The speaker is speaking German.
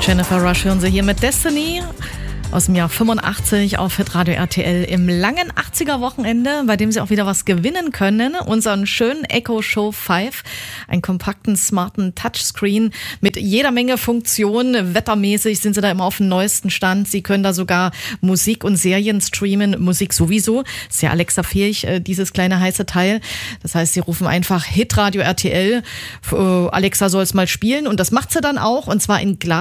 Jennifer Rush hören Sie hier mit Destiny aus dem Jahr 85 auf Hitradio RTL im langen 80er-Wochenende, bei dem Sie auch wieder was gewinnen können. Unseren schönen Echo Show 5, einen kompakten, smarten Touchscreen mit jeder Menge Funktionen. Wettermäßig sind Sie da immer auf dem neuesten Stand. Sie können da sogar Musik und Serien streamen. Musik sowieso. Ist ja Alexa-fähig, dieses kleine heiße Teil. Das heißt, Sie rufen einfach Hitradio RTL. Alexa soll es mal spielen und das macht sie dann auch. Und zwar in Glas.